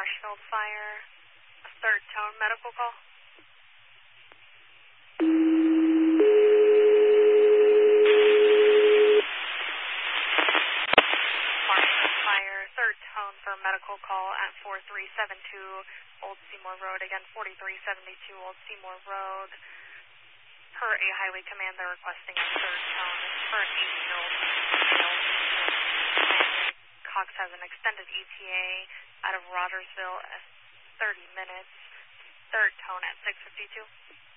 Marshfield Fire, a third tone medical call. Marshfield Fire, third tone for medical call at 4372 Old Seymour Road. Again, 4372 Old Seymour Road. Per A Highway Command, they're requesting a third tone. It's for an 80-year-old male. Cox has an extended ETA out of Rogersville at 30 minutes. Third tone at 652.